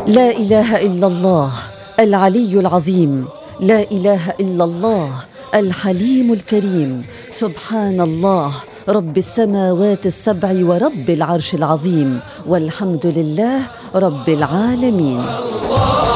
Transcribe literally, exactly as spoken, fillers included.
لا إله إلا الله العلي العظيم، لا إله إلا الله الحليم الكريم، سبحان الله رب السماوات السبع ورب العرش العظيم، والحمد لله رب العالمين.